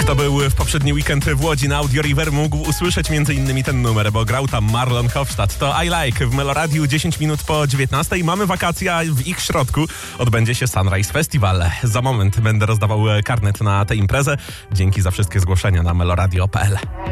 Kto był w poprzedni weekend w Łodzi na Audio River, mógł usłyszeć m.in. ten numer, bo grał tam Marlon Hofstadt. To I Like w Meloradiu 10 minut po 19. Mamy wakacje, a w ich środku odbędzie się Sunrise Festival. Za moment będę rozdawał karnet na tę imprezę. Dzięki za wszystkie zgłoszenia na meloradio.pl.